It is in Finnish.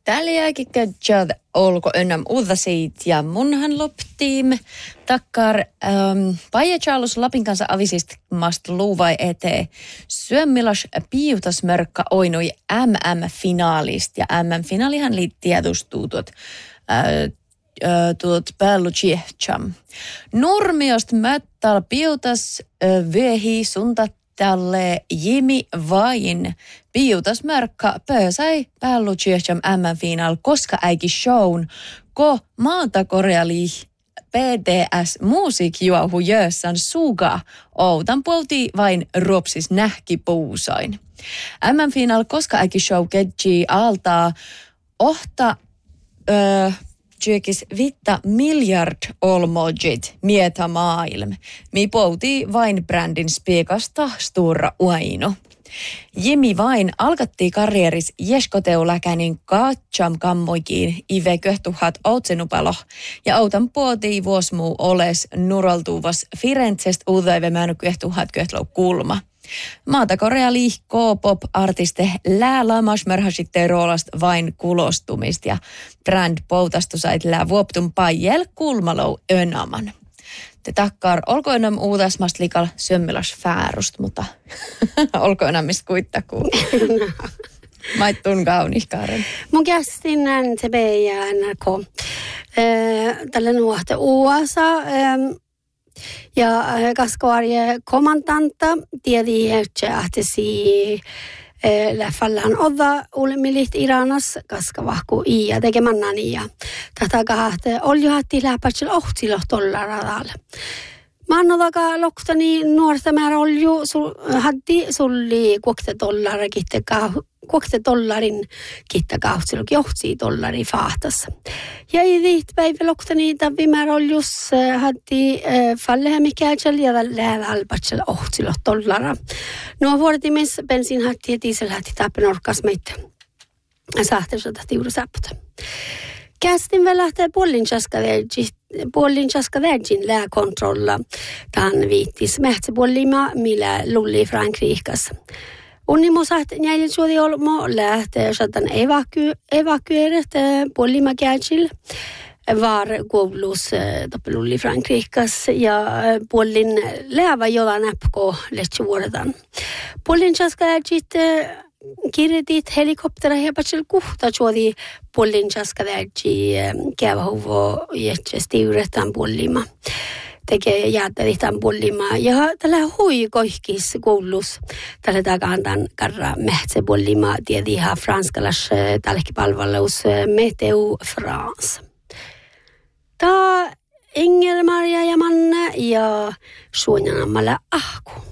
Täljääkin käydään olko ennäm uudasiit ja munhan loptiim takkar Paija Charles Lapin kanssa avisist mast luuvai etee syömmilas piutasmörkka oinui MM-finaalist ja MM-finaalihan liittiedustuu tuot päällutjehcham. Nurmiost möttal piutas vyöhi suntat tälle Jimi Vain piutasmärkka pöösäi päällutjehcham MM-finaal koska äiki shown ko maata koreali PDS musiikjuohu jössän suga outan puolti vain ruopsis nähkipuusoin. MM-finaal koska äiki show kedji altaa ohta tjekis 5 miljard olmojit mietä maailm. Mi pouti vain brändin spiekasta sturra uaino. Jimi Vain alkatti karrieris jeskoteuläkänin katsam kammoikiin ive köhtuhat outsenupalo ja outan puotii vuosmuu oles nuroltuvas Firenzest uudaive määnny köhtuhat köhtlou kulma. Maata korea liikkoo pop-artiste lää lamasmörhasitte roolast vain kulostumista ja brand poutastusait lää vuoptun pajel kulmalou önaman. Te takkar olko enam uudasmast likal sömmilas fäärust, mutta olko enamist kuittakuu. Maittun kaunihkaaren. Mun kästin NTB ja NRK. Tällä nuohte USA ja kaskoarje komandanta tiedi että si läffallaan odda ulmilit Iranas kaska vahku ja tekemannani ja tätä kahte oljuhatti läpätsel $8 Maannodaka loktani nuorta määrä olju haddi sulli $60 kittäkahtselukin $8 fahtassa. Ja i päivä loktani tabbi määrä oljus haddi fallehämikäitsel ja läävälpätsel $8. Nuo vuortimis bensin hatti ja diesel hatti tappen orkas meitä. Sahtelsota tiuru säppötä. Kästin vielä lähtee puolinchaska vägin lääkontrolla. Tämän viittis mähtsäpuolima, millä lulli Frankrikassa. Unnimusaht näiden suodi olmo lähtee satan evakueeret puolima kätsil. Var koulus tappelulli Frankrikassa ja puolin läävä jolla näpko lehti vuodetaan. Puolinchaska vägit kirjoitit helikoptera hepatsel kuhta suodi puolinchaska vägi kävahuvo jätsästi yretään puolima. Tekee jäätävitään puolima. Ja tällä hui koihkis koulus. Tällä takantan karra mähtsä puolima tiedi ihan franskalas tälläkin palvelus Meteo France. Tää Inger Maria ja Manne ja suunjanamalla ahku.